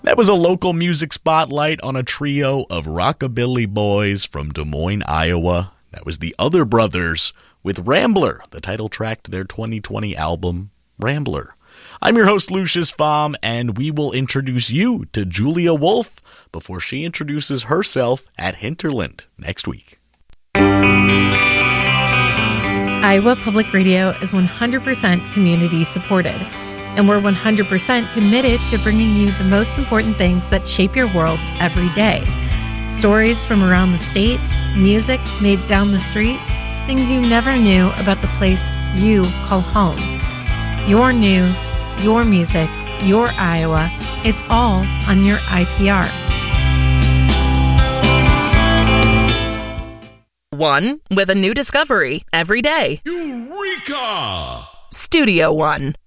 That was a local music spotlight on a trio of rockabilly boys from Des Moines, Iowa. That was the Other Brothers with Rambler, the title track to their 2020 album, Rambler. I'm your host, Lucius Pfam, and we will introduce you to Julia Wolf before she introduces herself at Hinterland next week. Iowa Public Radio is 100% community supported, and we're 100% committed to bringing you the most important things that shape your world every day. Stories from around the state, music made down the street, things you never knew about the place you call home. Your news, your music, your Iowa, it's all on your IPR. One with a new discovery every day. Eureka! Studio One.